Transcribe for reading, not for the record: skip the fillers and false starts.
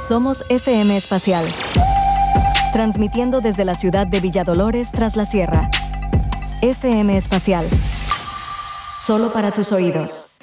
Somos FM Espacial, transmitiendo desde la ciudad de Villadolores tras la sierra. FM Espacial, solo para tus oídos.